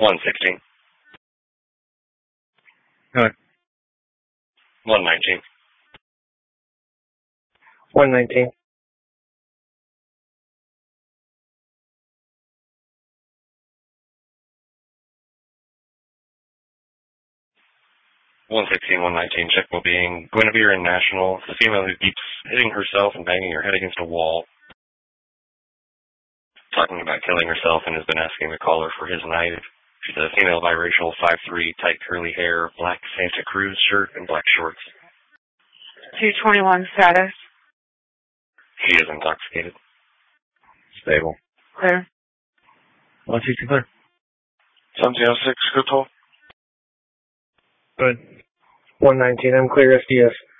116. All right. 119. 119. 116, 119, check well-being. Guinevere and National. The female who keeps hitting herself and banging her head against a wall. Talking about killing herself and has been asking the caller for his knife. She's a female biracial, 5'3", tight curly hair, black Santa Cruz shirt, and black shorts. 221 status. She is intoxicated. Stable. Clear. 160 clear. 1706, good call. Good. 119, I'm clear SDS.